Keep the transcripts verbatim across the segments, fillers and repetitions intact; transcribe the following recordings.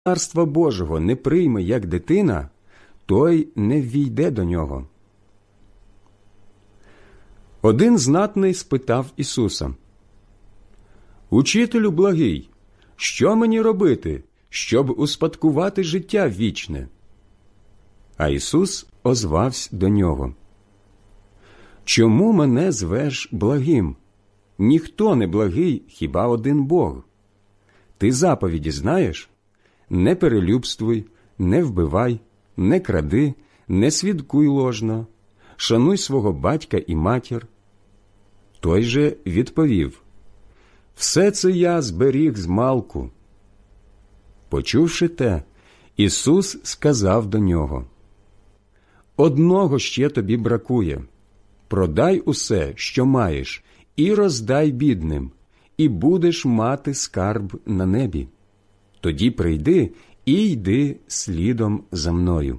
Царства Божого не прийме як дитина, той не ввійде до нього». Один знатний спитав Ісуса: «Учителю благий, що мені робити, щоб успадкувати життя вічне?» А Ісус озвався до нього: «Чому мене звеш благим? Ніхто не благий, хіба один Бог. Ти заповіді знаєш? Не перелюбствуй, не вбивай, не кради, не свідкуй ложно, шануй свого батька і матір». Той же відповів: «Все це я зберіг змалку». Почувши те, Ісус сказав до нього: «Одного ще тобі бракує. Продай усе, що маєш, і роздай бідним, і будеш мати скарб на небі. Тоді прийди і йди слідом за мною».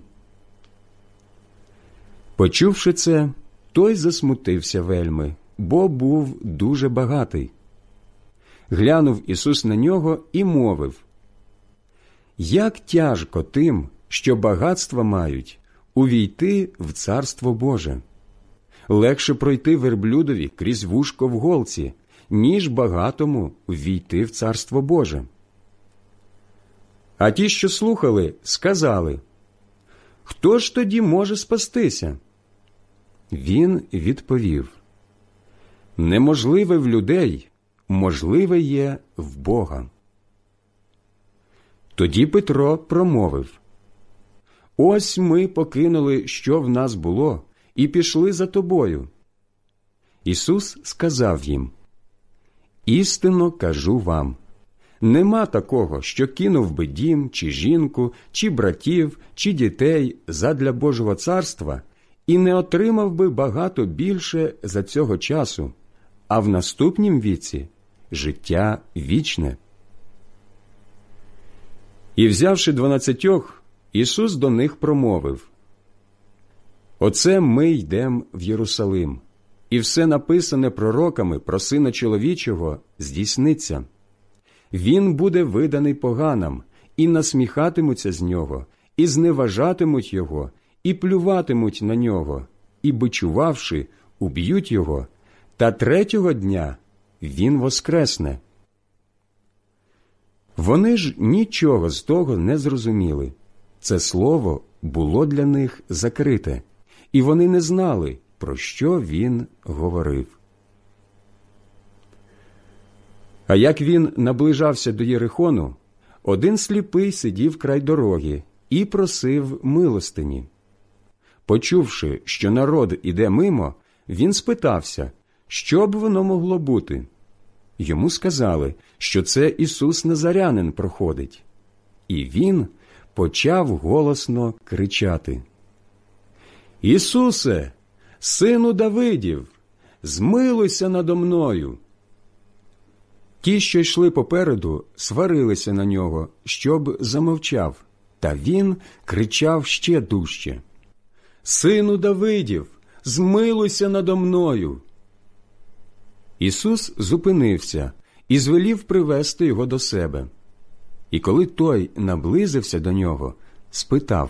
Почувши це, той засмутився вельми, бо був дуже багатий. Глянув Ісус на нього і мовив: «Як тяжко тим, що багатства мають, увійти в Царство Боже! Легше пройти верблюдові крізь вушко в голці, ніж багатому ввійти в Царство Боже». А ті, що слухали, сказали: «Хто ж тоді може спастися?» Він відповів: «Неможливе в людей, можливе є в Бога». Тоді Петро промовив: «Ось ми покинули, що в нас було, і пішли за тобою». Ісус сказав їм: «Істинно кажу вам, нема такого, що кинув би дім, чи жінку, чи братів, чи дітей задля Божого царства і не отримав би багато більше за цього часу, а в наступнім віці життя вічне». І, взявши дванадцятьох, Ісус до них промовив: «Оце ми йдем в Єрусалим, і все написане пророками про Сина Чоловічого здійсниться. Він буде виданий поганам, і насміхатимуться з нього, і зневажатимуть його, і плюватимуть на нього, і, бичувавши, уб'ють його, та третього дня він воскресне». Вони ж нічого з того не зрозуміли. Це слово було для них закрите, і вони не знали, про що він говорив. А як він наближався до Єрихону, один сліпий сидів край дороги і просив милостині. Почувши, що народ іде мимо, він спитався, що б воно могло бути. Йому сказали, що це Ісус Назарянин проходить. І він почав голосно кричати: «Ісусе, сину Давидів, змилуйся надо мною!» Ті, що йшли попереду, сварилися на нього, щоб замовчав, та він кричав ще дужче: «Сину Давидів, змилуйся надо мною!» Ісус зупинився і звелів привести його до себе. І коли той наблизився до нього, спитав: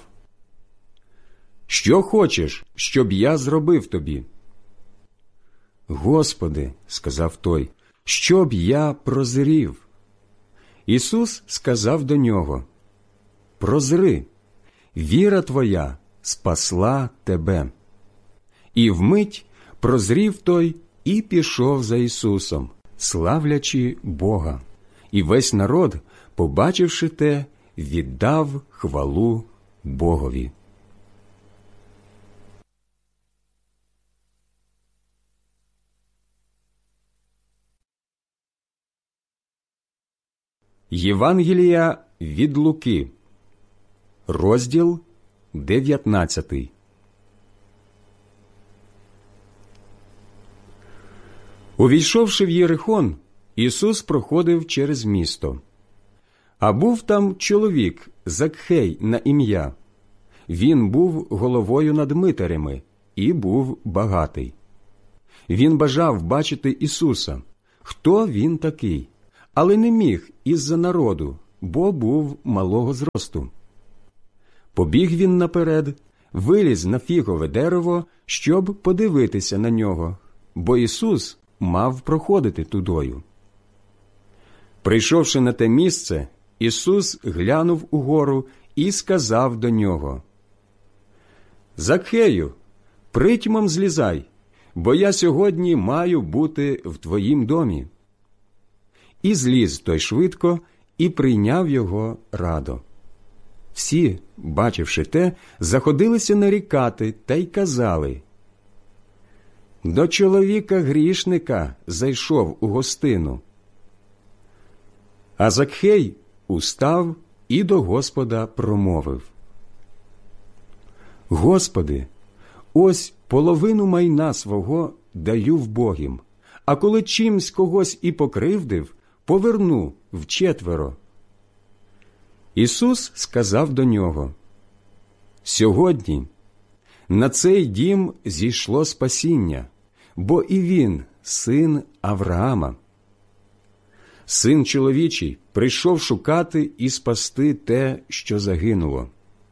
«Що хочеш, щоб я зробив тобі?» «Господи, – сказав той, – щоб я прозрів». Ісус сказав до нього: «Прозри, віра твоя спасла тебе». І вмить прозрів той і пішов за Ісусом, славлячи Бога. І весь народ, побачивши те, віддав хвалу Богові. Євангелія від Луки, розділ дев'ятнадцятий. Увійшовши в Єрихон, Ісус проходив через місто. А був там чоловік Закхей на ім'я. Він був головою над митарями і був багатий. Він бажав бачити Ісуса, хто він такий, але не міг із-за народу, бо був малого зросту. Побіг він наперед, виліз на фігове дерево, щоб подивитися на нього, бо Ісус мав проходити тудою. Прийшовши на те місце, Ісус глянув угору і сказав до нього: «Закхею, притьмом злізай, бо я сьогодні маю бути в твоїм домі». І зліз той швидко, і прийняв його радо. Всі, бачивши те, заходилися нарікати та й казали: «До чоловіка-грішника зайшов у гостину». А Закхей устав і до Господа промовив: «Господи, ось половину майна свого даю вбогім, а коли чимсь когось і покривдив, поверну вчетверо». Ісус сказав до нього: «Сьогодні на цей дім зійшло спасіння, бо і він син Авраама. Син чоловічий прийшов шукати і спасти те, що загинуло».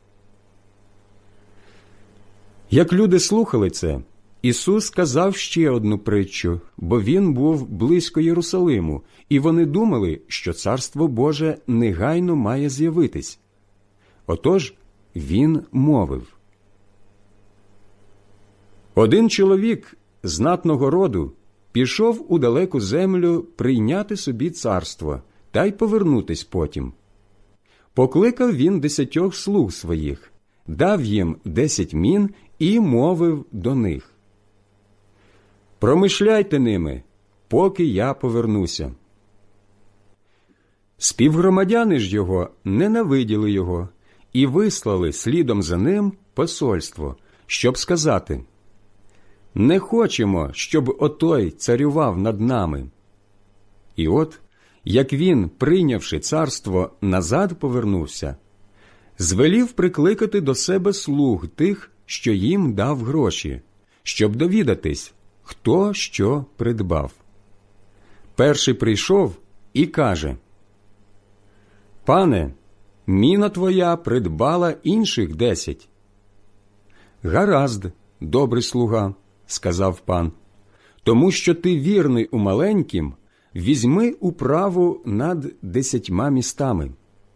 Як люди слухали це, Ісус сказав ще одну притчу, бо Він був близько Єрусалиму, і вони думали, що Царство Боже негайно має з'явитись. Отож Він мовив: «Один чоловік знатного роду пішов у далеку землю прийняти собі царство та й повернутись потім. Покликав він десятьох слуг своїх, дав їм десять мін і мовив до них: «Промишляйте ними, поки я повернуся». Співгромадяни ж його ненавиділи його і вислали слідом за ним посольство, щоб сказати: «Не хочемо, щоб отой царював над нами». І от, як він, прийнявши царство, назад повернувся, звелів прикликати до себе слуг тих, що їм дав гроші, щоб довідатись, хто що придбав. Перший прийшов і каже: «Пане, міна твоя придбала інших десять». «Гаразд, добрий слуга», – сказав пан, «тому що ти вірний у маленькім, візьми управу над десятьма містами».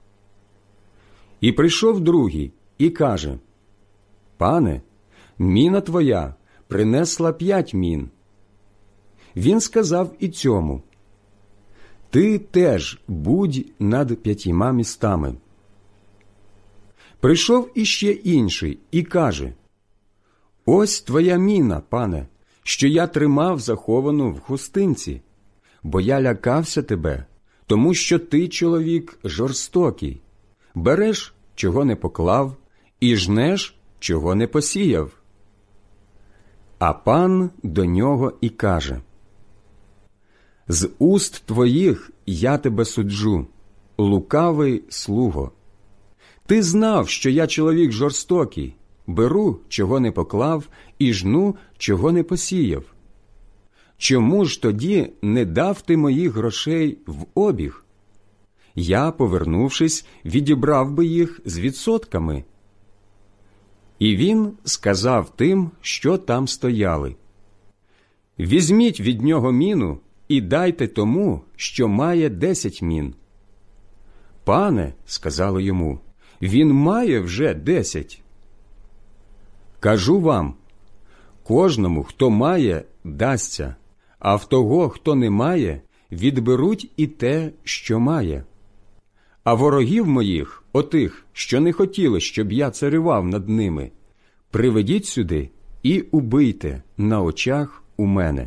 І прийшов другий і каже: «Пане, міна твоя принесла п'ять мін». Він сказав і цьому: «Ти теж будь над п'ятьма містами». Прийшов іще інший і каже: «Ось твоя міна, пане, що я тримав заховану в хустинці, бо я лякався тебе, тому що ти чоловік жорстокий, береш, чого не поклав, і жнеш, чого не посіяв». А пан до нього і каже: «З уст твоїх я тебе суджу, лукавий слуго. Ти знав, що я чоловік жорстокий, беру, чого не поклав, і жну, чого не посіяв. Чому ж тоді не дав ти моїх грошей в обіг? Я, повернувшись, відібрав би їх з відсотками». І він сказав тим, що там стояли: «Візьміть від нього міну і дайте тому, що має десять мін». «Пане», – сказали йому, – «він має вже десять». «Кажу вам, кожному, хто має, дасться, а в того, хто не має, відберуть і те, що має. А ворогів моїх, отих, що не хотіли, щоб я царював над ними, приведіть сюди і убийте на очах у мене».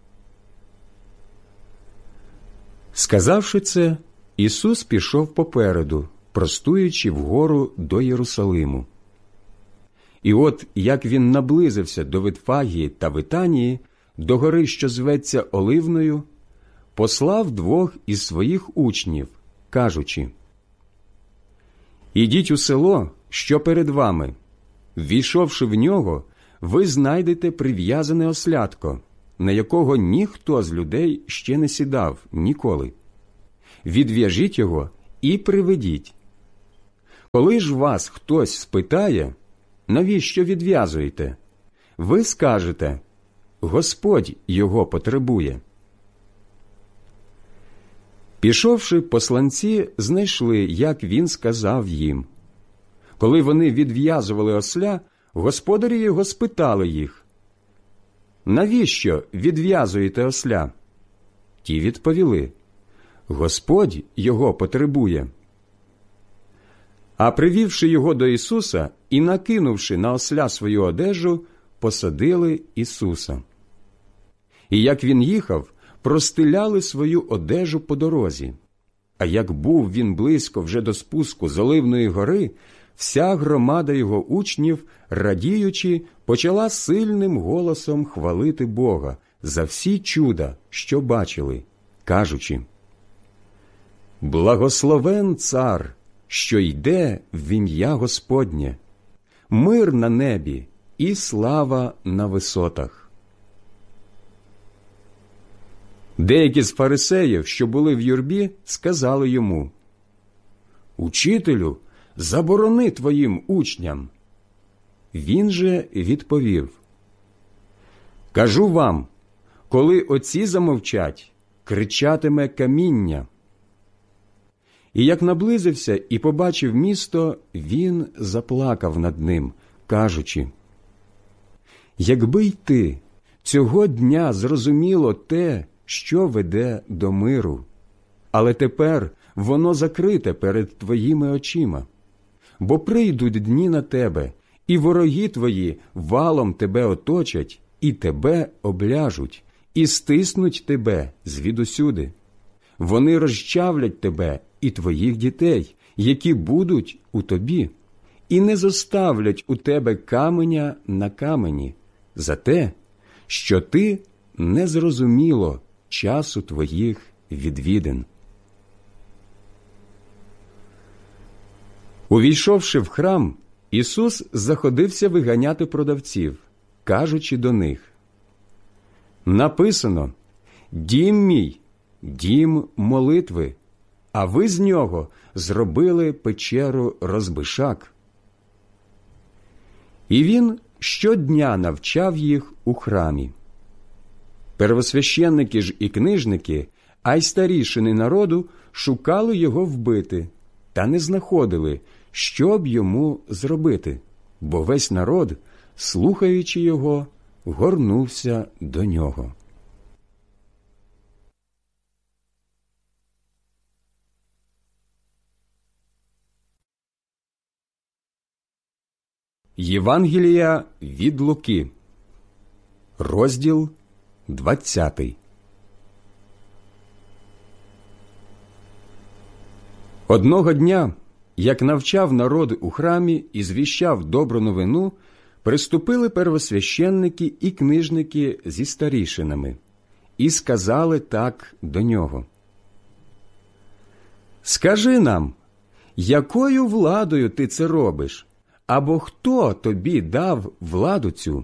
Сказавши це, Ісус пішов попереду, простуючи вгору до Єрусалиму. І от, як він наблизився до Витфагії та Витанії, до гори, що зветься Оливною, послав двох із своїх учнів, кажучи: «Ідіть у село, що перед вами. Ввійшовши в нього, ви знайдете прив'язане ослятко, на якого ніхто з людей ще не сідав ніколи. Відв'яжіть його і приведіть. Коли ж вас хтось спитає, навіщо відв'язуєте, ви скажете, Господь його потребує. Пішовши, посланці знайшли, як він сказав їм. Коли вони відв'язували осля, господарі його спитали їх, навіщо відв'язуєте осля? Ті відповіли, Господь його потребує. А привівши його до Ісуса і накинувши на осля свою одежу, посадили Ісуса. І як він їхав, простиляли свою одежу по дорозі. А як був він близько вже до спуску з Оливної гори, вся громада його учнів, радіючи, почала сильним голосом хвалити Бога за всі чуда, що бачили, кажучи, «Благословен цар, що йде в ім'я Господнє, мир на небі і слава на висотах». Деякі з фарисеїв, що були в юрбі, сказали йому, «Учителю, заборони твоїм учням». Він же відповів, «Кажу вам, коли оці замовчать, кричатиме каміння». І як наблизився і побачив місто, він заплакав над ним, кажучи, «Якби й ти цього дня зрозуміло те, що веде до миру, але тепер воно закрите перед твоїми очима. Бо прийдуть дні на тебе, і вороги твої валом тебе оточать, і тебе обляжуть, і стиснуть тебе звідусюди. Вони розчавлять тебе і твоїх дітей, які будуть у тобі, і не зоставлять у тебе каменя на камені за те, що ти не зрозуміло часу твоїх відвідин». Увійшовши в храм, Ісус заходився виганяти продавців, кажучи до них, «Написано, дім мій, дім молитви, а ви з нього зробили печеру розбишак». І він щодня навчав їх у храмі. Первосвященники ж і книжники, а й старішини народу шукали його вбити, та не знаходили, що б йому зробити, бо весь народ, слухаючи його, горнувся до нього. Євангелія від Луки, розділ двадцятий. Одного дня, як навчав народ у храмі і звіщав добру новину, приступили первосвященники і книжники зі старішинами і сказали так до нього: «Скажи нам, якою владою ти це робиш, або хто тобі дав владу цю?»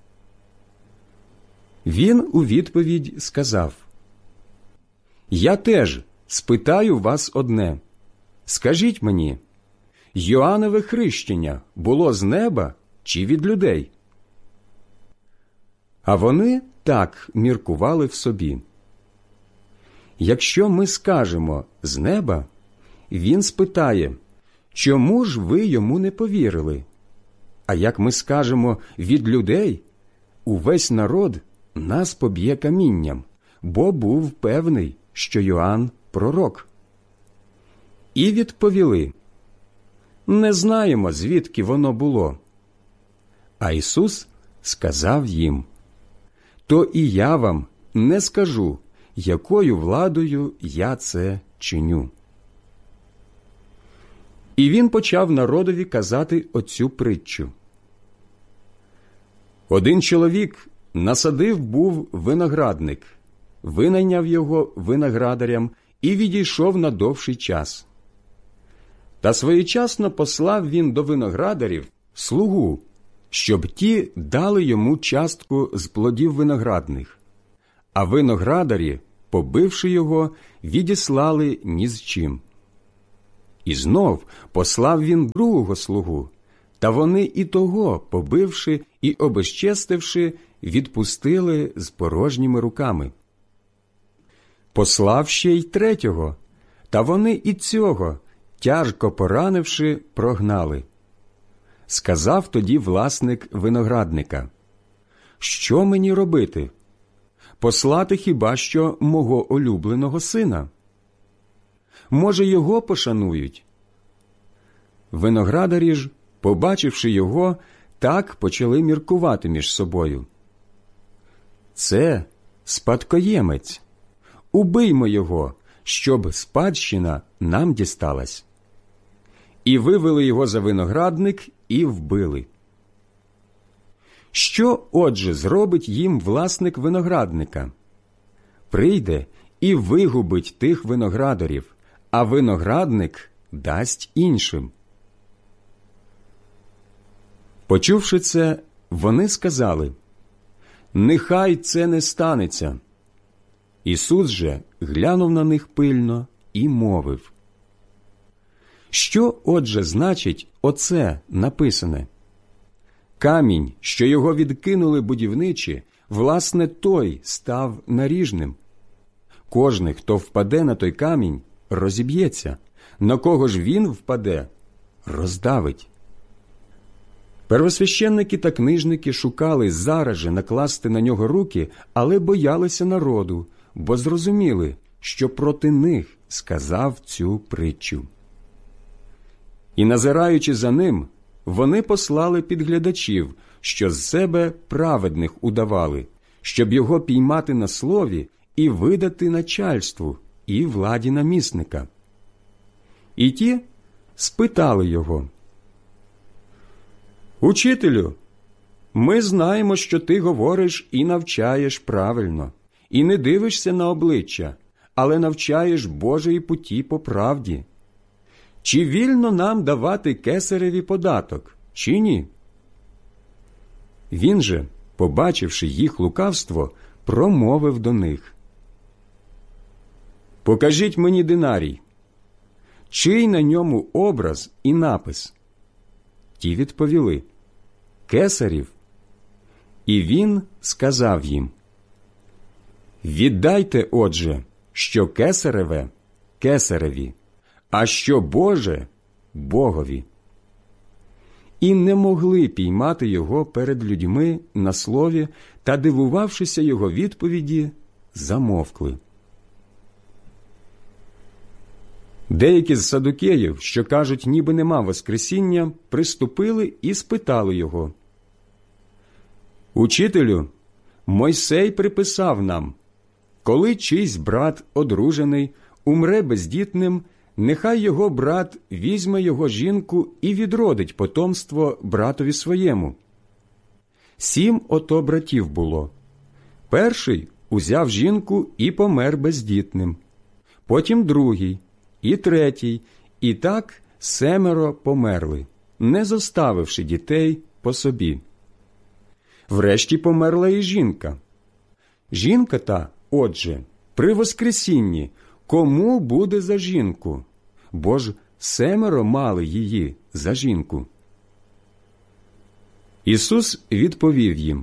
Він у відповідь сказав: «Я теж спитаю вас одне. Скажіть мені, Йоаннове хрещення було з неба чи від людей?» А вони так міркували в собі. Якщо ми скажемо «з неба», він спитає: «Чому ж ви йому не повірили?» А як ми скажемо «від людей», увесь народ нас поб'є камінням, бо був певний, що Йоанн – пророк. І відповіли: «Не знаємо, звідки воно було». А Ісус сказав їм: «То і я вам не скажу, якою владою я це чиню». І він почав народові казати оцю притчу. Один чоловік насадив був виноградник, винайняв його виноградарям і відійшов на довший час. Та своєчасно послав він до виноградарів слугу, щоб ті дали йому частку з плодів виноградних. А виноградарі, побивши його, відіслали ні з чим. І знов послав він другого слугу, та вони і того, побивши і обезчестивши, відпустили з порожніми руками. Послав ще й третього, та вони і цього, тяжко поранивши, прогнали. Сказав тоді власник виноградника: «Що мені робити? Послати хіба що мого улюбленого сина? Може, його пошанують?» Виноградарі ж, побачивши його, так почали міркувати між собою: «Це спадкоємець. Убиймо його, щоб спадщина нам дісталась». І вивели його за виноградник і вбили. Що, отже, зробить їм власник виноградника? Прийде і вигубить тих виноградарів, а виноградник дасть іншим. Почувши це, вони сказали: «Нехай це не станеться». Ісус же глянув на них пильно і мовив: «Що, отже, значить оце написане? Камінь, що його відкинули будівничі, власне, той став наріжним. Кожний, хто впаде на той камінь, розіб'ється, на кого ж він впаде, роздавить». Первосвященники та книжники шукали зараз же накласти на нього руки, але боялися народу, бо зрозуміли, що проти них сказав цю притчу. І, назираючи за ним, вони послали підглядачів, що з себе праведних удавали, щоб його піймати на слові і видати начальству і владі намісника. І ті спитали його: «Учителю, ми знаємо, що ти говориш і навчаєш правильно, і не дивишся на обличчя, але навчаєш Божої путі по правді. Чи вільно нам давати кесареві податок, чи ні?» Він же, побачивши їх лукавство, промовив до них: «Покажіть мені динарій. Чий на ньому образ і напис?» Ті відповіли: «Кесарів». І він сказав їм: «Віддайте, отже, що кесареве – кесареві, а що Боже – Богові». І не могли піймати його перед людьми на слові, та, дивувавшися його відповіді, замовкли. Деякі з садукеїв, що кажуть, ніби нема воскресіння, приступили і спитали його: «Учителю, Мойсей приписав нам, коли чийсь брат одружений умре бездітним, нехай його брат візьме його жінку і відродить потомство братові своєму. Сім ото братів було. Перший узяв жінку і помер бездітним, потім другий, і третій, і так семеро померли, не зоставивши дітей по собі. Врешті померла і жінка. Жінка та, отже, при воскресінні, кому буде за жінку? Бо ж семеро мали її за жінку». Ісус відповів їм: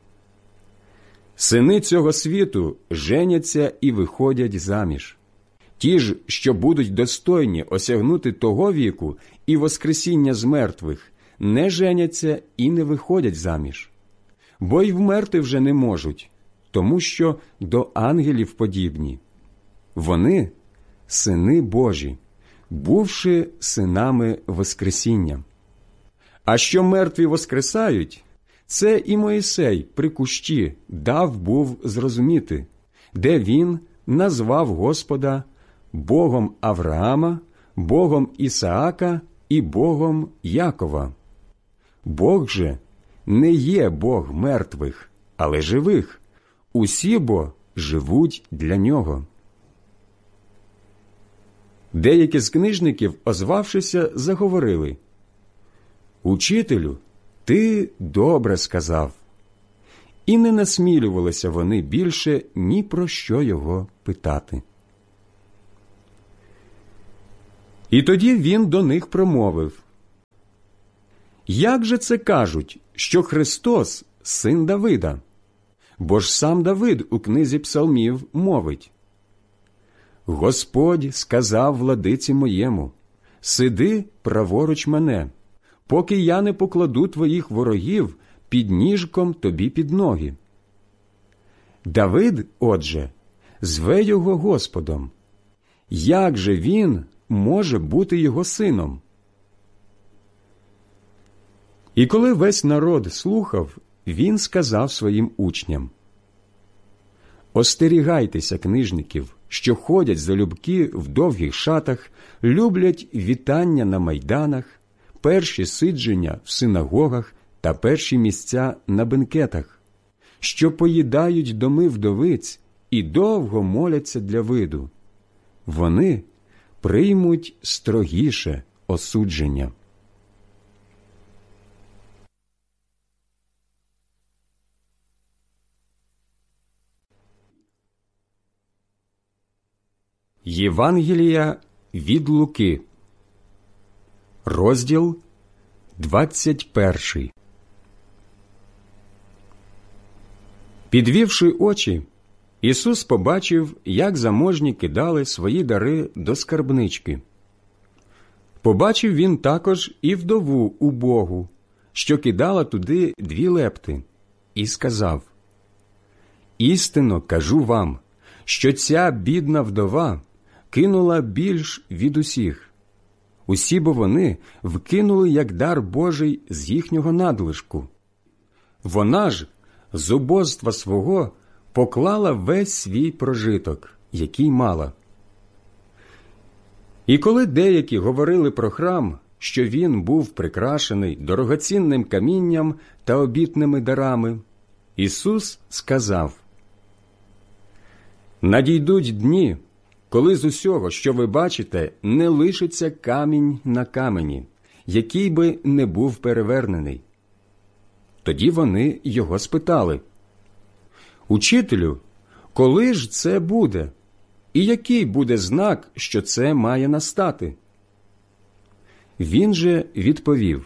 «Сини цього світу женяться і виходять заміж. Ті ж, що будуть достойні осягнути того віку і воскресіння з мертвих, не женяться і не виходять заміж. Бо й вмерти вже не можуть, тому що до ангелів подібні. Вони – сини Божі, бувши синами воскресіння. А що мертві воскресають, це і Мойсей при кущі дав був зрозуміти, де він назвав Господа Богом Авраама, Богом Ісаака і Богом Якова. Бог же не є Бог мертвих, але живих. Усі бо живуть для нього». Деякі з книжників, озвавшися, заговорили: «Учителю, ти добре сказав». І не насмілювалися вони більше ні про що його питати. І тоді він до них промовив: «Як же це кажуть, що Христос – син Давида? Бо ж сам Давид у книзі псалмів мовить: Господь сказав владиці моєму: сиди праворуч мене, поки я не покладу твоїх ворогів під ніжком тобі під ноги. Давид, отже, зве його Господом. Як же він може бути його сином?» І коли весь народ слухав, він сказав своїм учням: «Остерігайтеся книжників, що ходять залюбки в довгих шатах, люблять вітання на майданах, перші сидження в синагогах та перші місця на бенкетах, що поїдають доми вдовиць і довго моляться для виду. Вони приймуть строгіше осудження». Євангелія від Луки, розділ двадцять перший. Підвівши очі, Ісус побачив, як заможні кидали свої дари до скарбнички. Побачив він також і вдову убогу, що кидала туди дві лепти, і сказав: «Істинно кажу вам, що ця бідна вдова кинула більш від усіх. Усі бо вони вкинули як дар Божий з їхнього надлишку. Вона ж з убоства свого поклала весь свій прожиток, який мала». І коли деякі говорили про храм, що він був прикрашений дорогоцінним камінням та обітними дарами, Ісус сказав: «Надійдуть дні, коли з усього, що ви бачите, не лишиться камінь на камені, який би не був перевернений». Тоді вони його спитали: «Учителю, коли ж це буде? І який буде знак, що це має настати?» Він же відповів: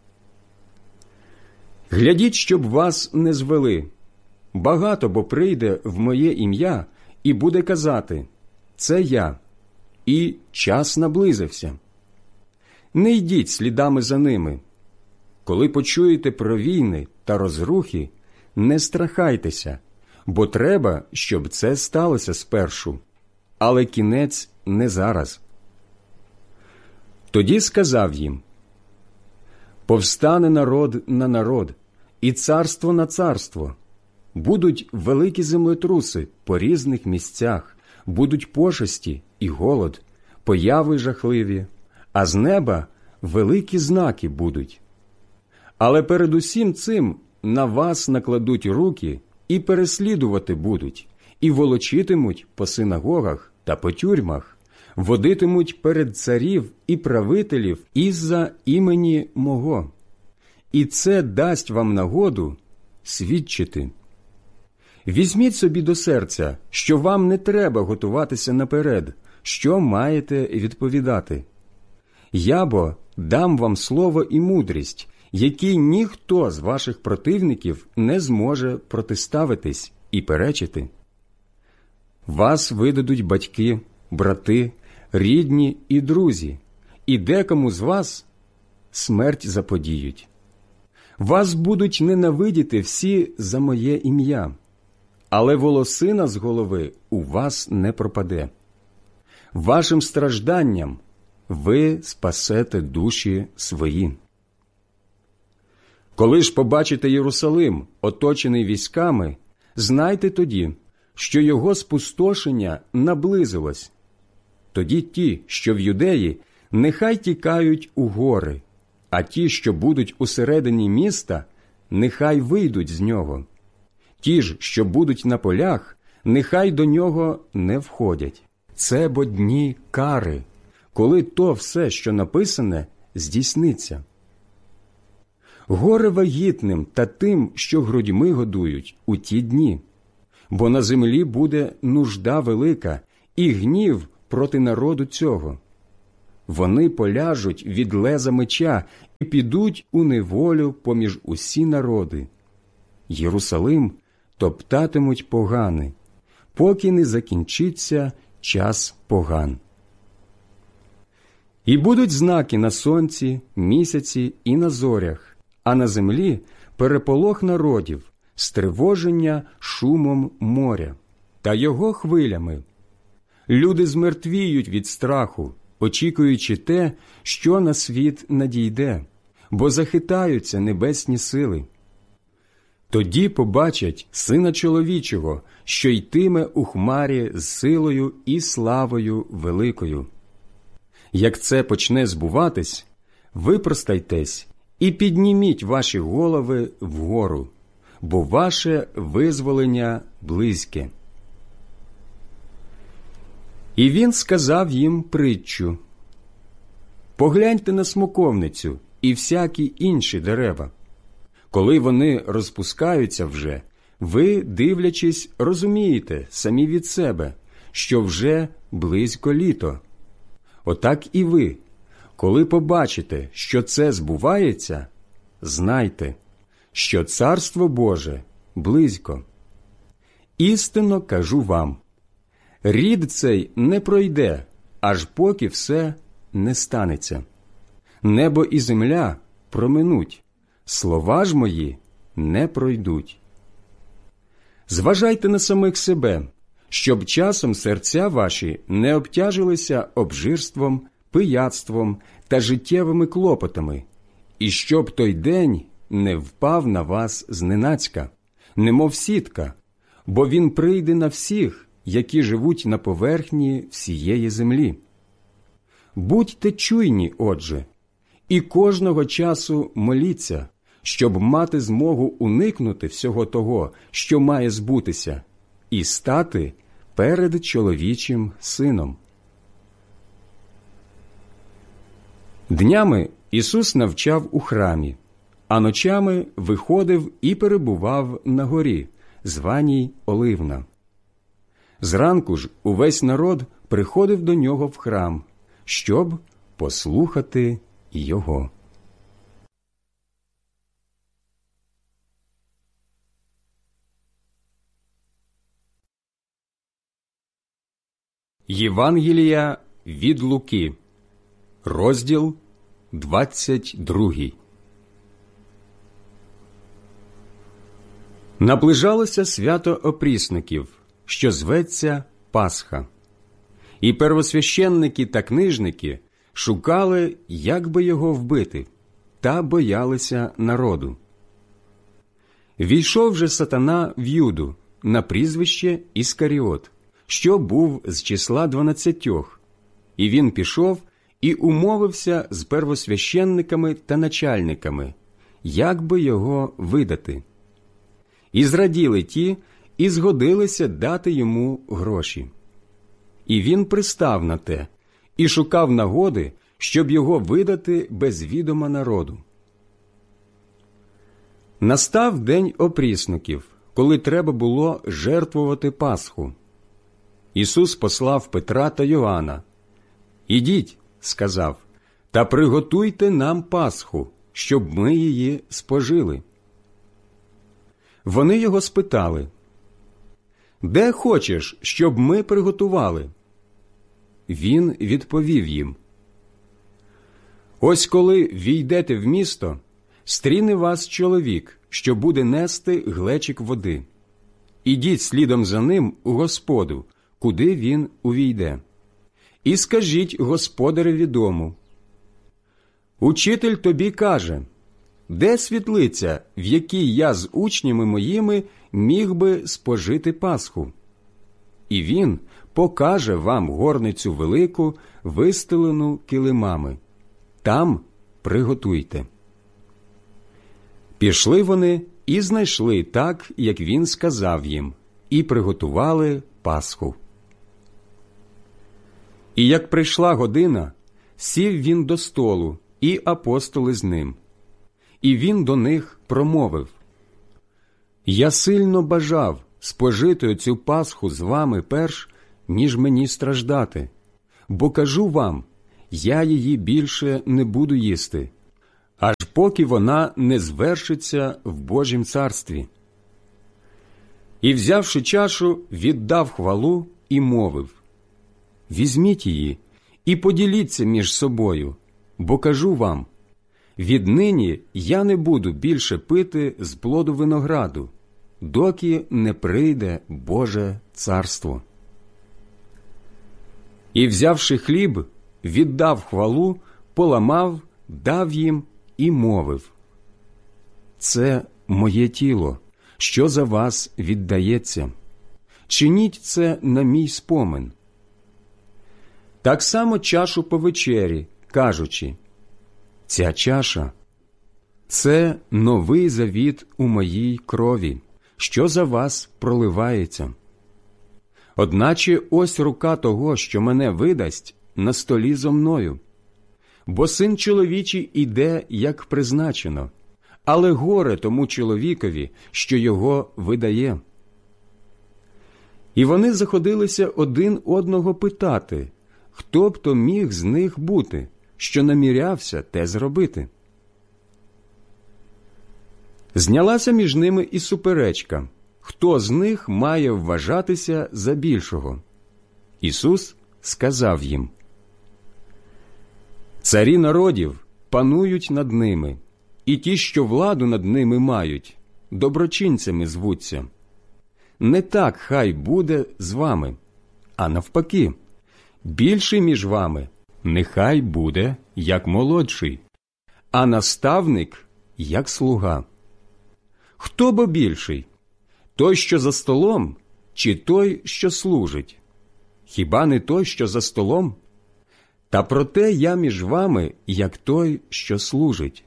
«Глядіть, щоб вас не звели. Багато бо прийде в моє ім'я і буде казати: це я, і час наблизився. Не йдіть слідами за ними. Коли почуєте про війни та розрухи, не страхайтеся, бо треба, щоб це сталося спершу, але кінець не зараз». Тоді сказав їм: «Повстане народ на народ, і царство на царство. Будуть великі землетруси по різних місцях, будуть пошесті і голод, появи жахливі, а з неба великі знаки будуть. Але перед усім цим на вас накладуть руки і переслідувати будуть, і волочитимуть по синагогах та по тюрмах, водитимуть перед царів і правителів із-за імені мого. І це дасть вам нагоду свідчити. Візьміть собі до серця, що вам не треба готуватися наперед, що маєте відповідати. Я бо дам вам слово і мудрість, які ніхто з ваших противників не зможе протиставитись і перечити. Вас видадуть батьки, брати, рідні і друзі, і декому з вас смерть заподіють. Вас будуть ненавидіти всі за моє ім'я, але волосина з голови у вас не пропаде. Вашим стражданням ви спасете душі свої. Коли ж побачите Єрусалим, оточений військами, знайте тоді, що його спустошення наблизилось. Тоді ті, що в Юдеї, нехай тікають у гори, а ті, що будуть усередині міста, нехай вийдуть з нього. Ті ж, що будуть на полях, нехай до нього не входять. Це бо дні кари, коли то все, що написане, здійсниться. Горе вагітним та тим, що грудьми годують у ті дні, бо на землі буде нужда велика і гнів проти народу цього. вони поляжуть від леза меча і підуть у неволю поміж усі народи. Єрусалим топтатимуть погани, поки не закінчиться час поган. І будуть знаки на сонці, місяці і на зорях, а на землі переполох народів, стривоження шумом моря та його хвилями. Люди змертвіють від страху, очікуючи те, що на світ надійде, бо захитаються небесні сили. Тоді побачать Сина Чоловічого, що йтиме у хмарі з силою і славою великою. Як це почне збуватись, випростайтесь і підніміть ваші голови вгору, бо ваше визволення близьке. І він сказав їм притчу: «Погляньте на смоковницю і всякі інші дерева. Коли вони розпускаються вже, ви, дивлячись, розумієте самі від себе, що вже близько літо. Отак і ви, коли побачите, що це збувається, знайте, що Царство Боже близько. Істинно кажу вам, рід цей не пройде, аж поки все не станеться. Небо і земля проминуть, слова ж мої не пройдуть. Зважайте на самих себе, щоб часом серця ваші не обтяжилися обжирством, пияцтвом та життєвими клопотами, і щоб той день не впав на вас зненацька, немов сітка, бо він прийде на всіх, які живуть на поверхні всієї землі. Будьте чуйні, отже, і кожного часу моліться, щоб мати змогу уникнути всього того, що має збутися, і стати перед чоловічим сином». Днями Ісус навчав у храмі, а ночами виходив і перебував на горі, званій Оливна. Зранку ж увесь народ приходив до нього в храм, щоб послухати його. Євангелія від Луки, розділ двадцять другий. Наближалося свято опрісників, що зветься Пасха. І первосвященники та книжники шукали, як би його вбити, та боялися народу. Війшов же сатана в Юду на прізвище Іскаріот, що був з числа дванадцятьох, і він пішов і умовився з первосвященниками та начальниками, як би його видати. І зраділи ті, і згодилися дати йому гроші. І він пристав на те, і шукав нагоди, щоб його видати без відома народу. Настав день опрісників, коли треба було жертвувати Пасху. Ісус послав Петра та Йоанна. «Ідіть, – сказав, – та приготуйте нам Пасху, щоб ми її спожили». Вони його спитали: «Де хочеш, щоб ми приготували?» Він відповів їм: «Ось коли війдете в місто, стріне вас чоловік, що буде нести глечик води. Ідіть слідом за ним у господу, куди він увійде. І скажіть господареві дому: Учитель тобі каже, де світлиця, в якій я з учнями моїми міг би спожити Пасху? І він покаже вам горницю велику, вистелену килимами. Там приготуйте». Пішли вони і знайшли так, як він сказав їм, і приготували Пасху. І як прийшла година, сів він до столу, і апостоли з ним. І він до них промовив: «Я сильно бажав спожити оцю Пасху з вами перш, ніж мені страждати. Бо кажу вам, я її більше не буду їсти, аж поки вона не звершиться в Божім царстві. І, взявши чашу, віддав хвалу і мовив: візьміть її і поділіться між собою, бо кажу вам, віднині я не буду більше пити з плоду винограду, доки не прийде Боже царство. І, взявши хліб, віддав хвалу, поламав, дав їм і мовив: це моє тіло, що за вас віддається. Чиніть це на мій спомин. Так само чашу по вечері, кажучи: ця чаша – це новий завіт у моїй крові, що за вас проливається. Одначе ось рука того, що мене видасть, на столі зо мною. Бо Син чоловічий іде, як призначено, але горе тому чоловікові, що його видає. І вони заходилися один одного питати, хто б то міг з них бути, що намірявся те зробити. Знялася між ними і суперечка, хто з них має вважатися за більшого. Ісус сказав їм: царі народів панують над ними, і ті, що владу над ними мають, доброчинцями звуться. Не так хай буде з вами, а навпаки, більший між вами нехай буде як молодший, а наставник як слуга. Хто бо більший? Той, що за столом, чи той, що служить? Хіба не той, що за столом? Та проте я між вами, як той, що служить.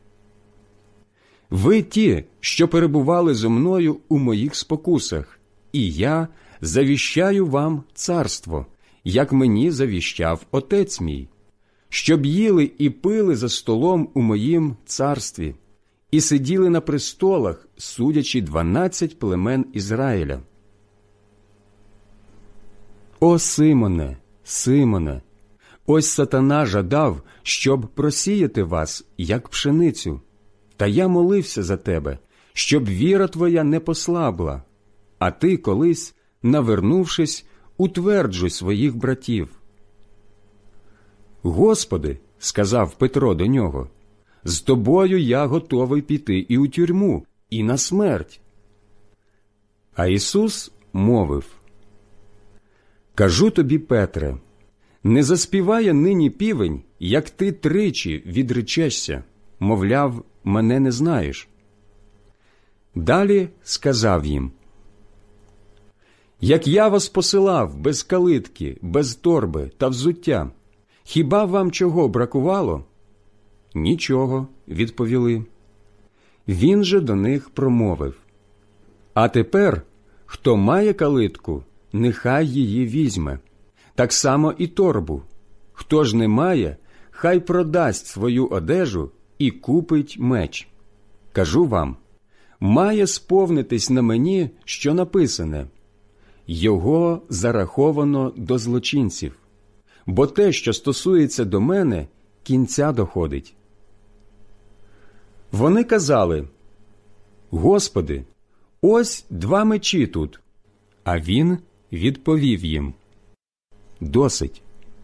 Ви ті, що перебували зо мною у моїх спокусах, і я завіщаю вам царство, як мені завіщав Отець мій, щоб їли і пили за столом у моїм царстві, і сиділи на престолах, судячи дванадцять племен Ізраїля. О Симоне, Симоне, ось сатана жадав, щоб просіяти вас, як пшеницю. Та я молився за тебе, щоб віра твоя не послабла, а ти колись, навернувшись, утверджуй своїх братів. Господи, сказав Петро до нього, з тобою я готовий піти і у тюрму, і на смерть. А Ісус мовив: кажу тобі, Петре, не заспіває нині півень, як ти тричі відречешся, мовляв, мене не знаєш. Далі сказав їм: як я вас посилав без калитки, без торби та взуття, хіба вам чого бракувало? Нічого, відповіли. Він же до них промовив: а тепер, хто має калитку, нехай її візьме, так само і торбу. Хто ж не має, хай продасть свою одежу і купить меч. Кажу вам, має сповнитись на мені, що написане: його зараховано до злочинців, бо те, що стосується до мене, кінця доходить. Вони казали: Господи, ось два мечі тут. А він відповів їм: досить.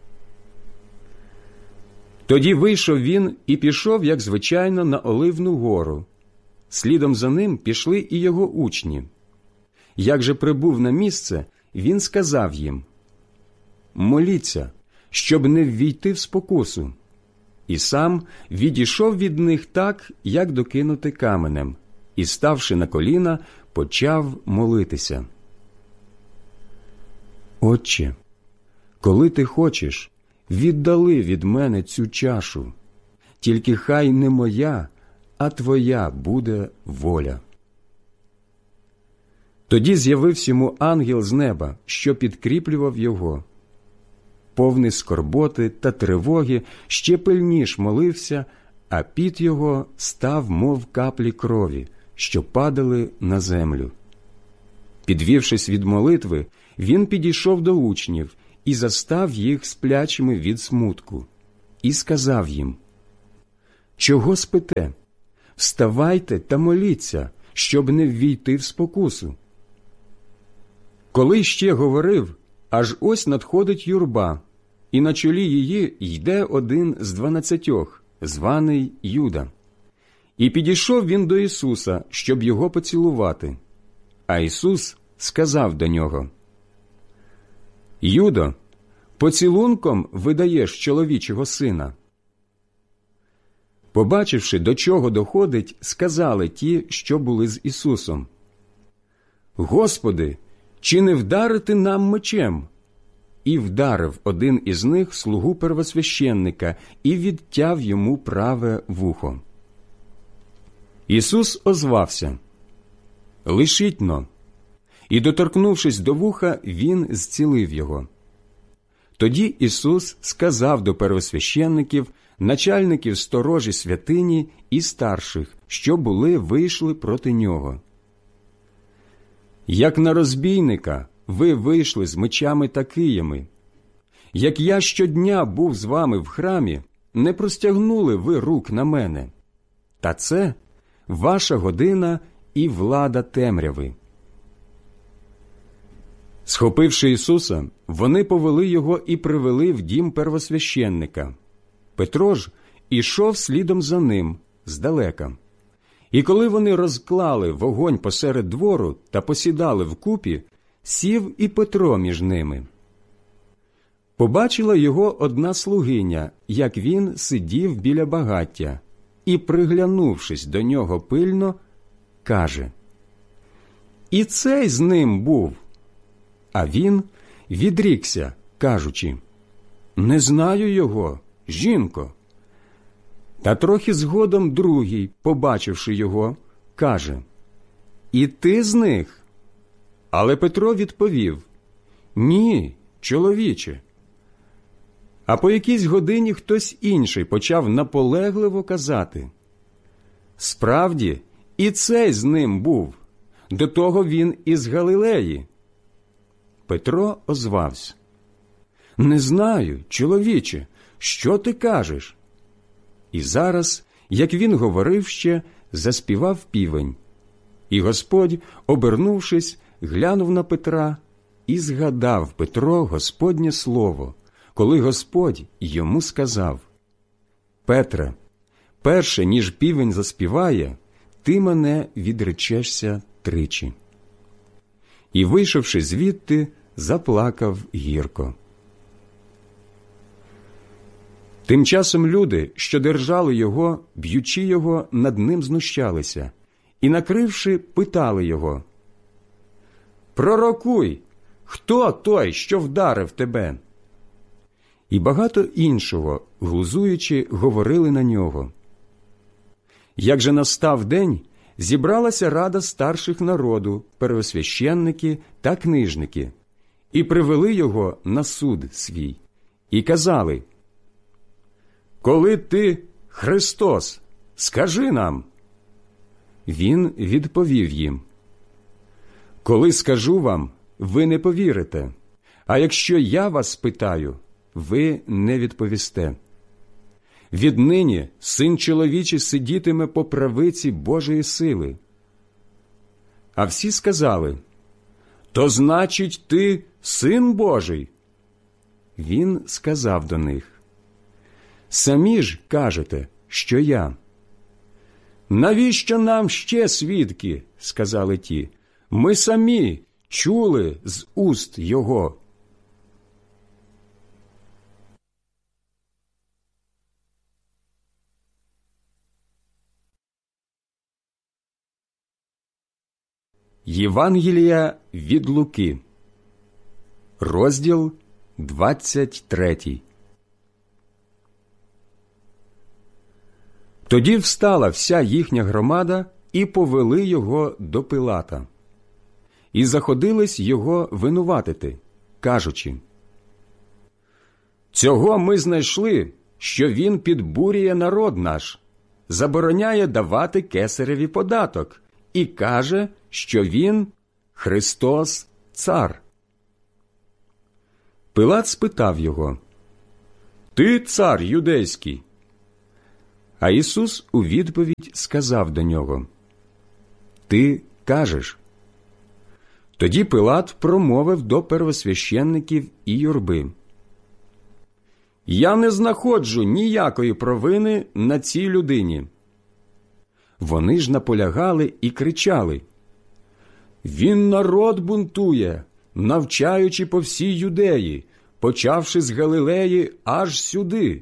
Тоді вийшов він і пішов, як звичайно, на Оливну гору. Слідом за ним пішли і його учні. Як же прибув на місце, він сказав їм: моліться, щоб не ввійти в спокусу. І сам відійшов від них так, як докинути каменем, і, ставши на коліна, почав молитися: Отче, коли ти хочеш, віддали від мене цю чашу, тільки хай не моя, а твоя буде воля. Тоді з'явився йому ангел з неба, що підкріплював його. Повний скорботи та тривоги, ще пильніш молився, а піт його став, мов каплі крові, що падали на землю. Підвівшись від молитви, він підійшов до учнів і застав їх сплячими від смутку, і сказав їм: «Чого спите? Вставайте та моліться, щоб не ввійти в спокусу». Коли ще говорив, аж ось надходить юрба, і на чолі її йде один з дванадцятьох, званий Юда. І підійшов він до Ісуса, щоб його поцілувати. А Ісус сказав до нього: «Юдо, поцілунком видаєш чоловічого сина». Побачивши, до чого доходить, сказали ті, що були з Ісусом: «Господи, чи не вдарити нам мечем?» І вдарив один із них слугу первосвященника і відтяв йому праве вухо. Ісус озвався: «Лишіть-но». І, доторкнувшись до вуха, він зцілив його. Тоді Ісус сказав до первосвященників, начальників сторожі святині і старших, що були вийшли проти нього: «Як на розбійника ви вийшли з мечами та киями. Як я щодня був з вами в храмі, не простягнули ви рук на мене. Та це ваша година і влада темряви». Схопивши Ісуса, вони повели його і привели в дім первосвященника. Петро ж ішов слідом за ним здалека. І коли вони розклали вогонь посеред двору та посідали вкупі, сів і Петро між ними. Побачила його одна слугиня, як він сидів біля багаття, і, приглянувшись до нього пильно, каже: «І цей з ним був». А він відрікся, кажучи: «Не знаю його, жінко». Та трохи згодом другий, побачивши його, каже: «І ти з них?» Але Петро відповів: «Ні, чоловіче». А по якійсь годині хтось інший почав наполегливо казати: «Справді, і цей з ним був, до того він із Галилеї». Петро озвався: «Не знаю, чоловіче, що ти кажеш?» І зараз, як він говорив ще, заспівав півень. І Господь, обернувшись, глянув на Петра, і згадав Петро Господнє слово, коли Господь йому сказав: «Петре, перше, ніж півень заспіває, ти мене відречешся тричі». І, вийшовши звідти, заплакав гірко. Тим часом люди, що держали його, б'ючи його, над ним знущалися, і, накривши, питали його: «Пророкуй, хто той, що вдарив тебе?» І багато іншого, глузуючи, говорили на нього. Як же настав день, зібралася рада старших народу, первосвященники та книжники, і привели його на суд свій, і казали: «Коли ти Христос, скажи нам». Він відповів їм: «Коли скажу вам, ви не повірите, а якщо я вас спитаю, ви не відповісте. Віднині Син чоловічий сидітиме по правиці Божої сили». А всі сказали: «То значить, ти Син Божий?» Він сказав до них: «Самі ж кажете, що я». «Навіщо нам ще свідки?» – сказали ті. «Ми самі чули з уст його». Євангелія від Луки, розділ двадцять третій. Тоді встала вся їхня громада і повели його до Пилата. І заходились його винуватити, кажучи: «Цього ми знайшли, що він підбурює народ наш, забороняє давати кесареві податок і каже, що він Христос цар». Пилат спитав його: «Ти цар юдейський». А Ісус у відповідь сказав до нього: «Ти кажеш». Тоді Пилат промовив до первосвященників і юрби: «Я не знаходжу ніякої провини на цій людині». Вони ж наполягали і кричали: «Він народ бунтує, навчаючи по всій Юдеї, почавши з Галилеї аж сюди».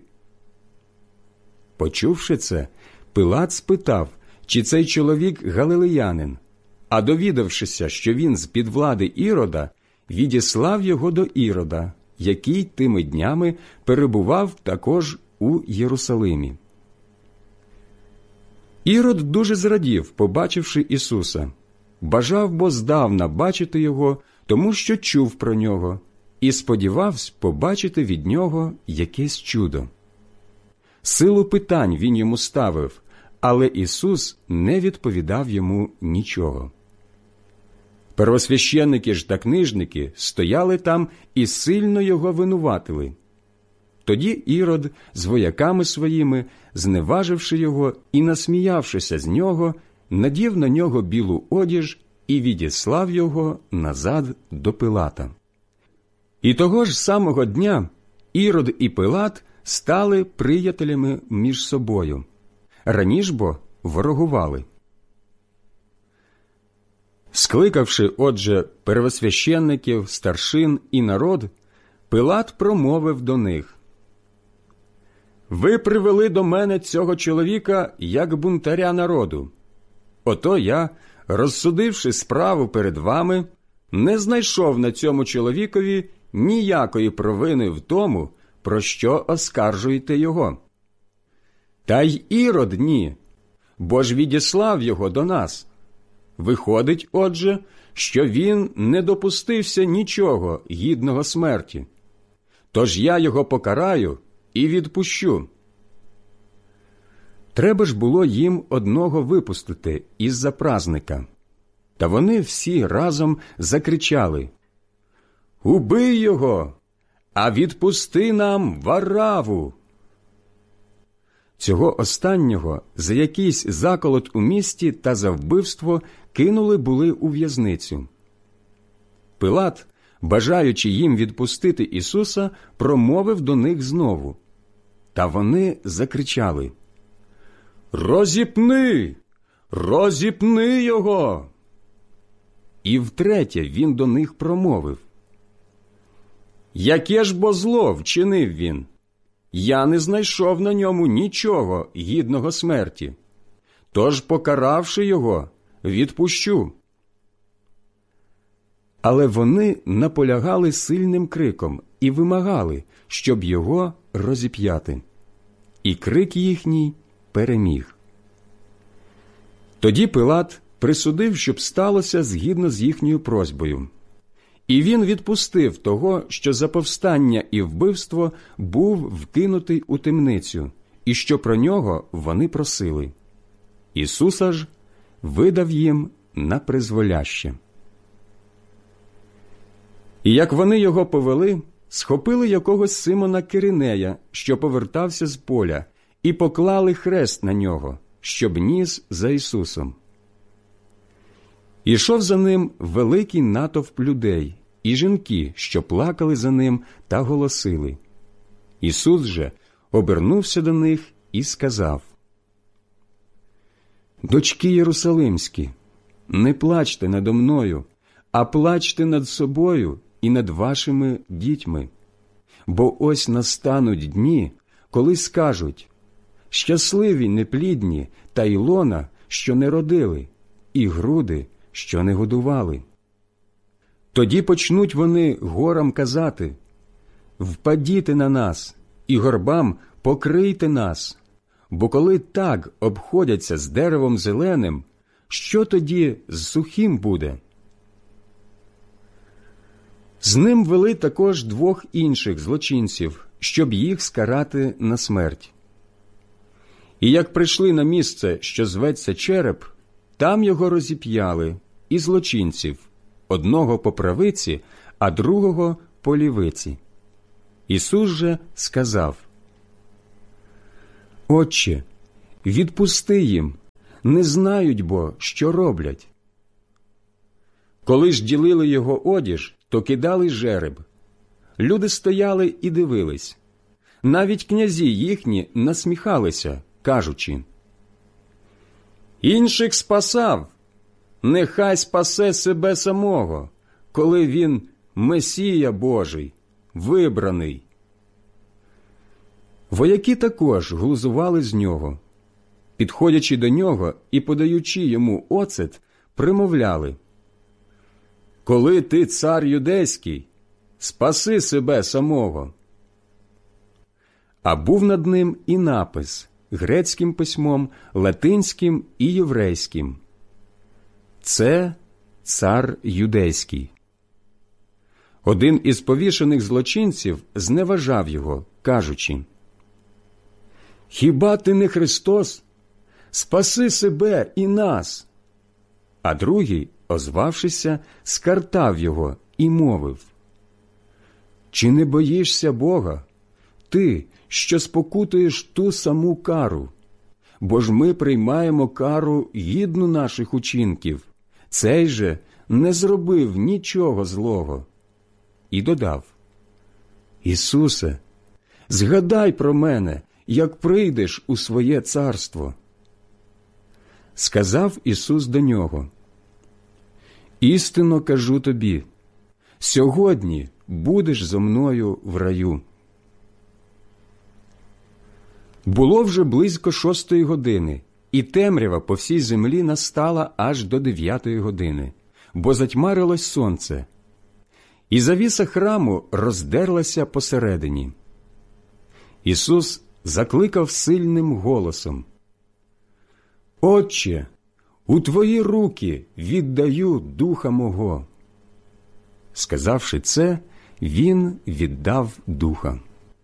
Почувши це, Пилат спитав, чи цей чоловік галилеянин, а довідавшися, що він з-під влади Ірода, відіслав його до Ірода, який тими днями перебував також у Єрусалимі. Ірод дуже зрадів, побачивши Ісуса. Бажав бо здавна бачити його, тому що чув про нього, і сподівався побачити від нього якесь чудо. Силу питань він йому ставив, але Ісус не відповідав йому нічого. Первосвященники ж та книжники стояли там і сильно його винуватили. Тоді Ірод з вояками своїми, зневаживши його і насміявшися з нього, надів на нього білу одіж і відіслав його назад до Пилата. І того ж самого дня Ірод і Пилат стали приятелями між собою. Раніше бо ворогували. Скликавши, отже, первосвященників, старшин і народ, Пилат промовив до них: «Ви привели до мене цього чоловіка як бунтаря народу. Ото я, розсудивши справу перед вами, не знайшов на цьому чоловікові ніякої провини в тому, про що оскаржуєте його. Та й Ірод ні, бо ж відіслав його до нас. Виходить, отже, що він не допустився нічого гідного смерті. Тож я його покараю і відпущу». Треба ж було їм одного випустити із-за празника. Та вони всі разом закричали: «Убий його, а відпусти нам Вараву!» Цього останнього за якийсь заколот у місті та за вбивство кинули були у в'язницю. Пилат, бажаючи їм відпустити Ісуса, промовив до них знову. Та вони закричали: «Розіпни! Розіпни його!» І втретє він до них промовив: «Яке ж бо зло вчинив він? Я не знайшов на ньому нічого гідного смерті. Тож, покаравши його, відпущу». Але вони наполягали сильним криком і вимагали, щоб його розіп'яти. І крик їхній переміг. Тоді Пилат присудив, щоб сталося згідно з їхньою просьбою. І він відпустив того, що за повстання і вбивство був вкинутий у темницю, і що про нього вони просили. Ісуса ж видав їм на призволяще. І як вони його повели, схопили якогось Симона Киринея, що повертався з поля, і поклали хрест на нього, щоб ніс за Ісусом. Ішов за ним великий натовп людей і жінки, що плакали за ним та голосили. Ісус же обернувся до них і сказав: «Дочки Єрусалимські, не плачте надо мною, а плачте над собою і над вашими дітьми. Бо ось настануть дні, коли скажуть: щасливі неплідні та й лона, що не родили, і груди, що не годували. Тоді почнуть вони горам казати: впадіте на нас, і горбам покрийте нас, бо коли так обходяться з деревом зеленим, що тоді з сухим буде?» З ним вели також двох інших злочинців, щоб їх скарати на смерть. І як прийшли на місце, що зветься Череп, там його розіп'яли, і злочинців, одного по правиці, а другого по лівиці. Ісус же сказав: Отче, відпусти їм, не знають бо, що роблять. Коли ж ділили його одіж, то кидали жереб. Люди стояли і дивились. Навіть князі їхні насміхалися, кажучи: інших спасав, нехай спасе себе самого, коли він Месія Божий, вибраний. Вояки також глузували з нього. Підходячи до нього і подаючи йому оцет, примовляли: коли ти цар юдейський, спаси себе самого. А був над ним і напис грецьким письмом, латинським і єврейським: це цар юдейський. Один із повішених злочинців зневажав його, кажучи: хіба ти не Христос? Спаси себе і нас. А другий, озвавшися, скартав його і мовив: чи не боїшся Бога, ти, що спокутуєш ту саму кару? Бо ж ми приймаємо кару гідну наших учинків. Цей же не зробив нічого злого. І додав: Ісусе, згадай про мене, як прийдеш у своє царство. Сказав Ісус до нього: істинно кажу тобі, сьогодні будеш зо мною в раю. Було вже близько шостої години, і темрява по всій землі настала аж до дев'ятої години, бо затьмарилось сонце. І завіса храму роздерлася посередині. Ісус закликав сильним голосом: «Отче, у Твої руки віддаю духа мого». Сказавши це, Він віддав духа.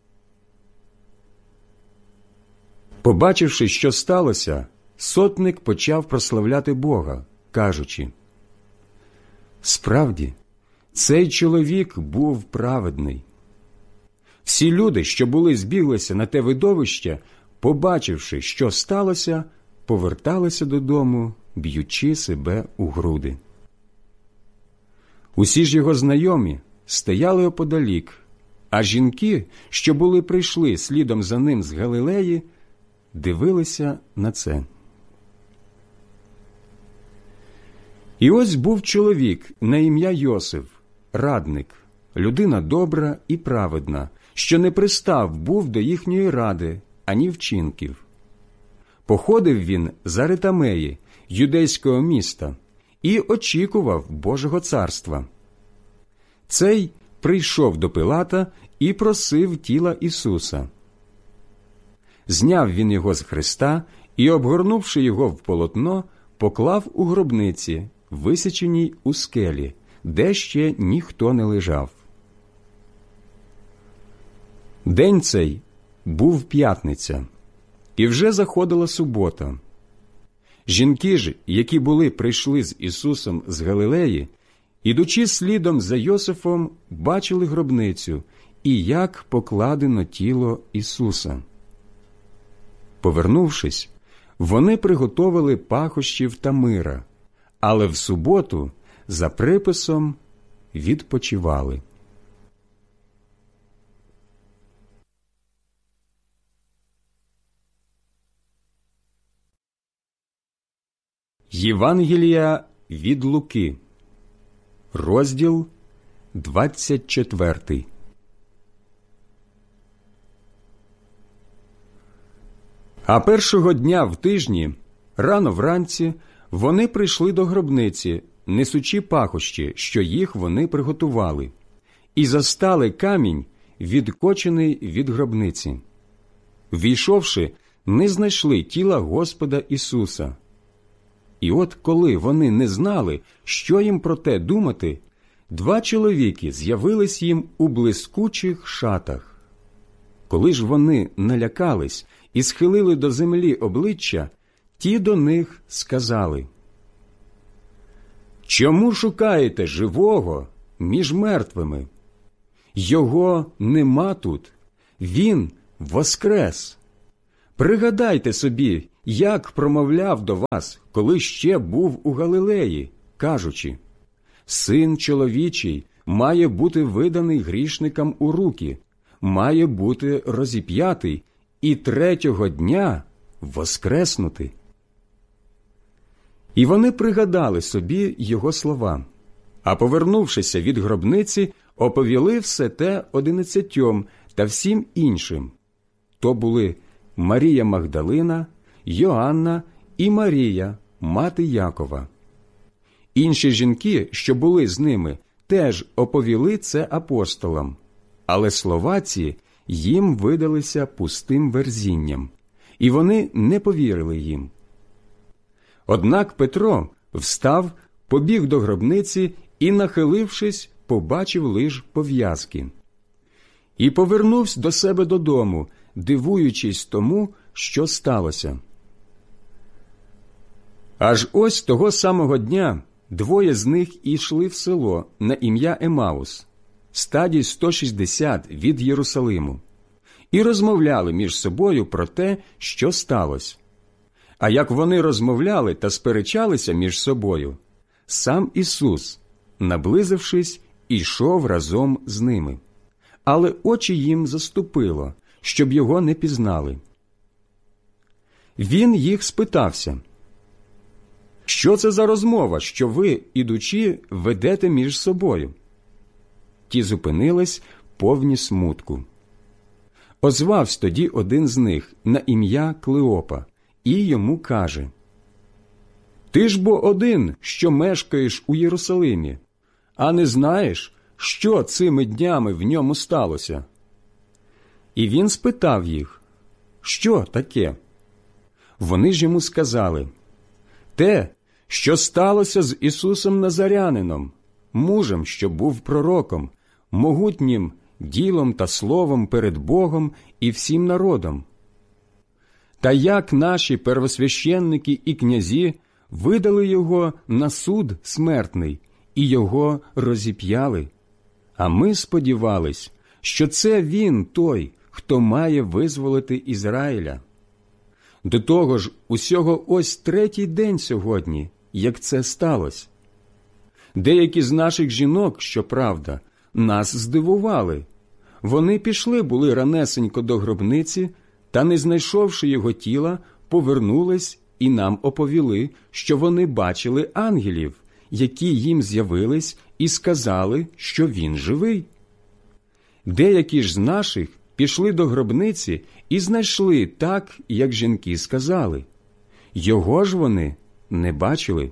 Побачивши, що сталося, сотник почав прославляти Бога, кажучи: «Справді, цей чоловік був праведний». Всі люди, що були збіглися на те видовище, побачивши, що сталося, поверталися додому, б'ючи себе у груди. Усі ж його знайомі стояли оподалік, а жінки, що були прийшли слідом за ним з Галилеї, дивилися на це. І ось був чоловік на ім'я Йосиф, радник, людина добра і праведна, що не пристав був до їхньої ради, ані вчинків. Походив він з Аритамеї, юдейського міста, і очікував Божого царства. Цей прийшов до Пилата і просив тіла Ісуса. Зняв він його з хреста і, обгорнувши його в полотно, поклав у гробниці, висіченій у скелі, де ще ніхто не лежав. День цей був п'ятниця, і вже заходила субота. Жінки ж, які були прийшли з Ісусом з Галилеї, ідучи слідом за Йосифом, бачили гробницю і як покладено тіло Ісуса. Повернувшись, вони приготовили пахощів та мира, але в суботу за приписом відпочивали. Євангелія від Луки, розділ двадцять четвертий. А першого дня в тижні, рано вранці, вони прийшли до гробниці, несучи пахощі, що їх вони приготували, і застали камінь, відкочений від гробниці. Ввійшовши, не знайшли тіла Господа Ісуса. І от коли вони не знали, що їм про те думати, два чоловіки з'явились їм у блискучих шатах. Коли ж вони налякались і схилили до землі обличчя, ті до них сказали: «Чому шукаєте живого між мертвими? Його нема тут, він воскрес! Пригадайте собі, як промовляв до вас, коли ще був у Галилеї, кажучи: «Син чоловічий має бути виданий грішникам у руки, має бути розіп'ятий і третього дня воскреснути». І вони пригадали собі його слова, а повернувшися від гробниці, оповіли все те одинадцятьом та всім іншим. То були Марія Магдалина, Йоанна і Марія, мати Якова. Інші жінки, що були з ними, теж оповіли це апостолам, але слова ці їм видалися пустим верзінням, і вони не повірили їм. Однак Петро встав, побіг до гробниці і, нахилившись, побачив лиш пов'язки. І повернувся до себе додому, дивуючись тому, що сталося. Аж ось того самого дня двоє з них ішли в село на ім'я Емаус, стадій сто шістдесят від Єрусалиму, і розмовляли між собою про те, що сталося. А як вони розмовляли та сперечалися між собою, сам Ісус, наблизившись, ішов разом з ними. Але очі їм заступило, щоб його не пізнали. Він їх спитався: «Що це за розмова, що ви, ідучи, ведете між собою?» Ті зупинились, повні смутку. Озвався тоді один з них на ім'я Клеопа і йому каже: «Ти ж бо один, що мешкаєш у Єрусалимі, а не знаєш, що цими днями в ньому сталося?» І він спитав їх: «Що таке?» Вони ж йому сказали: «Те, що сталося з Ісусом Назарянином, мужем, що був пророком, могутнім ділом та словом перед Богом і всім народом. Та як наші первосвященники і князі видали його на суд смертний і його розіп'яли, а ми сподівались, що це він той, хто має визволити Ізраїля. До того ж, усього ось третій день сьогодні, як це сталося. Деякі з наших жінок, щоправда, нас здивували. Вони пішли були ранесенько до гробниці, та, не знайшовши його тіла, повернулись і нам оповіли, що вони бачили ангелів, які їм з'явились і сказали, що він живий. Деякі ж з наших пішли до гробниці і знайшли так, як жінки сказали. Його ж вони не бачили».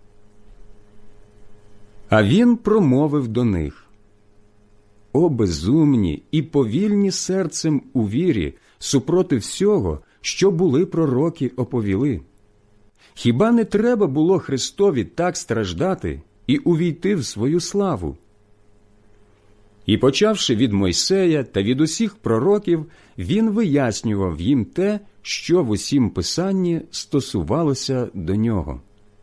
А він промовив до них: «О безумні і повільні серцем у вірі супроти всього, що були пророки оповіли. Хіба не треба було Христові так страждати і увійти в свою славу?» І, почавши від Мойсея та від усіх пророків, він вияснював їм те, що в усім Писанні стосувалося до нього.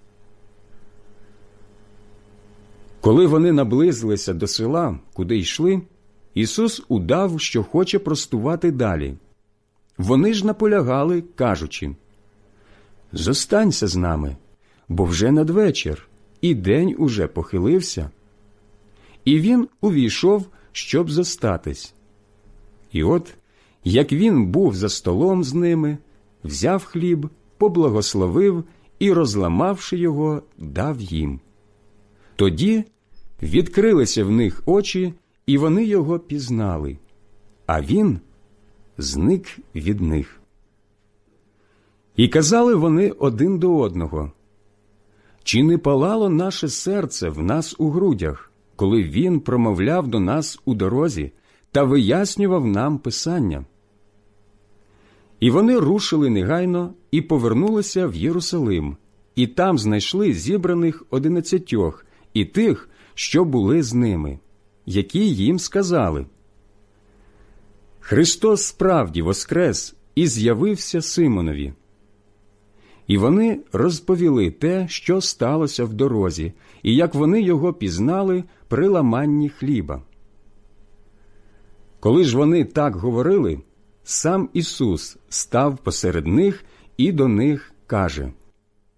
Коли вони наблизилися до села, куди йшли, Ісус удав, що хоче простувати далі. Вони ж наполягали, кажучи: «Зостанься з нами, бо вже надвечір, і день уже похилився». І він увійшов, щоб зостатись. І от, як він був за столом з ними, взяв хліб, поблагословив і, розламавши його, дав їм. Тоді відкрилися в них очі, і вони його пізнали, а він зник від них. І казали вони один до одного: «Чи не палало наше серце в нас у грудях, коли він промовляв до нас у дорозі та вияснював нам Писання?» І вони рушили негайно і повернулися в Єрусалим, і там знайшли зібраних одинадцятьох і тих, що були з ними, які їм сказали: «Христос справді воскрес і з'явився Симонові». І вони розповіли те, що сталося в дорозі, і як вони його пізнали при ламанні хліба. Коли ж вони так говорили, сам Ісус став посеред них і до них каже: